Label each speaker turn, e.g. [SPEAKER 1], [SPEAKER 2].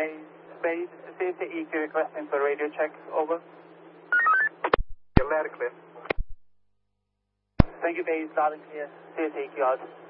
[SPEAKER 1] Base, CSAEQ requesting for radio check, over.
[SPEAKER 2] Loud and clear.
[SPEAKER 1] Thank you, Base, loud and clear. CSAEQ out.